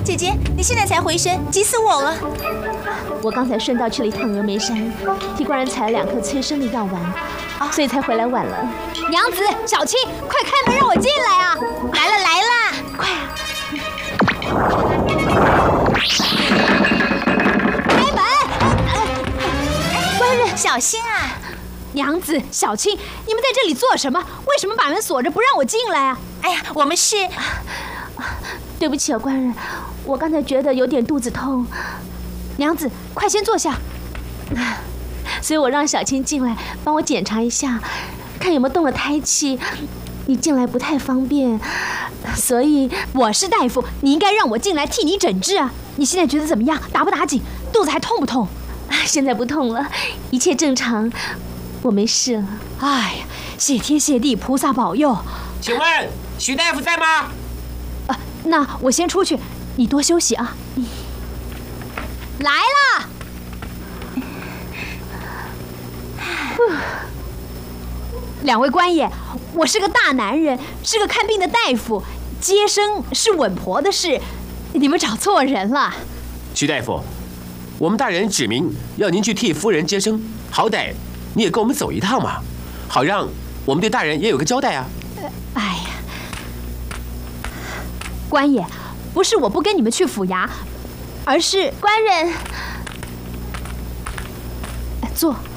姐姐，你现在才回神，急死我了！ 我刚才顺道去了一趟峨眉山，替官人采了2颗催生的药丸，所以才回来晚了。 娘子，小青，快开门让我进来啊！ 来了来了， 快啊！ 开门！ 官人小心啊！ 娘子，小青，你们在这里做什么？为什么把门锁着不让我进来啊？ 哎呀，我们是…… 对不起啊，官人，我刚才觉得有点肚子痛。 娘子，快先坐下。 所以我让小青进来帮我检查一下，看有没有动了胎气。你进来不太方便，所以我是大夫，你应该让我进来替你诊治啊。你现在觉得怎么样？打不打紧？肚子还痛不痛？ 现在不痛了，一切正常，我没事了。 哎呀，谢天谢地，菩萨保佑。 请问徐大夫在吗？ 那我先出去，你多休息啊。来啦！2位官爷，我是个大男人，是个看病的大夫，接生是稳婆的事，你们找错人了。 徐大夫，我们大人指明要您去替夫人接生，好歹你也跟我们走一趟嘛，好让我们对大人也有个交代啊。 哎呀，官爷，不是我不跟你们去府衙，而是官人坐。